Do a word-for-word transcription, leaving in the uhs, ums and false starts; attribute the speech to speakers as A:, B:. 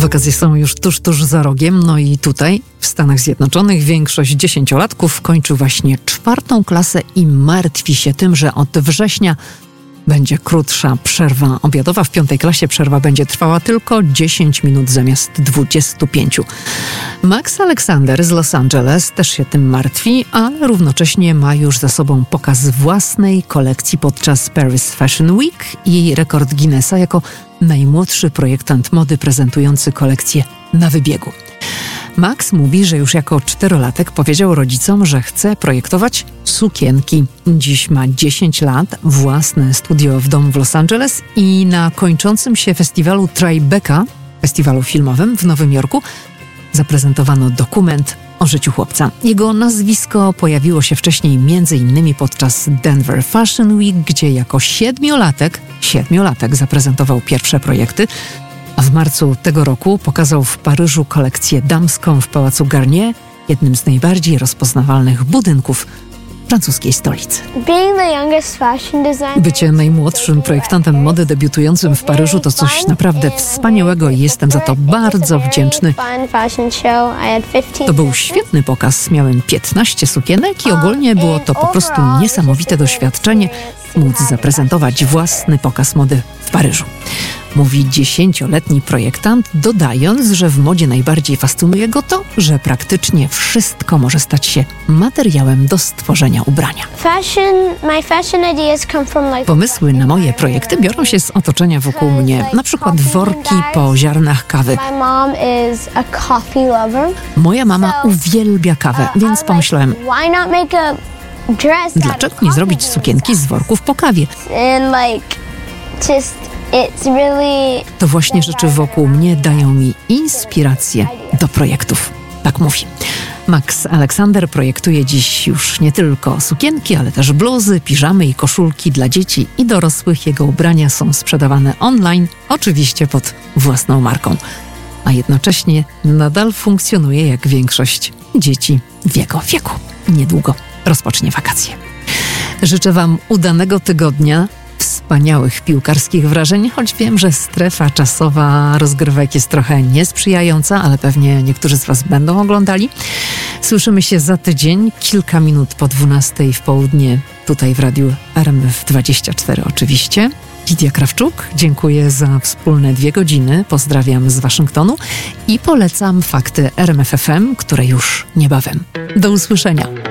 A: Wakacje są już tuż, tuż za rogiem, no i tutaj, w Stanach Zjednoczonych, większość dziesięciolatków kończy właśnie czwartą klasę i martwi się tym, że od września będzie krótsza przerwa obiadowa. W piątej klasie przerwa będzie trwała tylko dziesięć minut zamiast dwudziestu pięciu. Max Alexander z Los Angeles też się tym martwi, ale równocześnie ma już za sobą pokaz własnej kolekcji podczas Paris Fashion Week i rekord Guinnessa jako najmłodszy projektant mody prezentujący kolekcję na wybiegu. Max mówi, że już jako czterolatek powiedział rodzicom, że chce projektować sukienki. Dziś ma dziesięć lat, własne studio w domu w Los Angeles i na kończącym się festiwalu Tribeca, festiwalu filmowym w Nowym Jorku, zaprezentowano dokument o życiu chłopca. Jego nazwisko pojawiło się wcześniej między innymi podczas Denver Fashion Week, gdzie jako siedmiolatek, siedmiolatek zaprezentował pierwsze projekty, a w marcu tego roku pokazał w Paryżu kolekcję damską w Pałacu Garnier, jednym z najbardziej rozpoznawalnych budynków francuskiej stolicy. Bycie najmłodszym projektantem mody debiutującym w Paryżu to coś naprawdę wspaniałego i jestem za to bardzo wdzięczny. To był świetny pokaz. Miałem piętnaście sukienek i ogólnie było to po prostu niesamowite doświadczenie móc zaprezentować własny pokaz mody w Paryżu. Mówi dziesięcioletni projektant, dodając, że w modzie najbardziej fascynuje go to, że praktycznie wszystko może stać się materiałem do stworzenia ubrania. Pomysły na moje projekty biorą się z otoczenia wokół mnie, na przykład worki po ziarnach kawy. Moja mama uwielbia kawę, więc pomyślałem, dlaczego nie zrobić sukienki z worków po kawie? To właśnie rzeczy wokół mnie dają mi inspirację do projektów. Tak mówi. Max Alexander projektuje dziś już nie tylko sukienki, ale też bluzy, piżamy i koszulki dla dzieci i dorosłych. Jego ubrania są sprzedawane online, oczywiście pod własną marką. A jednocześnie nadal funkcjonuje jak większość dzieci w jego wieku. Niedługo rozpocznie wakacje. Życzę Wam udanego tygodnia, wspaniałych piłkarskich wrażeń, choć wiem, że strefa czasowa rozgrywek jest trochę niesprzyjająca, ale pewnie niektórzy z Was będą oglądali. Słyszymy się za tydzień, kilka minut po dwunastej w południe, tutaj w radiu R M F dwadzieścia cztery oczywiście. Lidia Krawczuk, dziękuję za wspólne dwie godziny, pozdrawiam z Waszyngtonu i polecam Fakty R M F F M, które już niebawem. Do usłyszenia.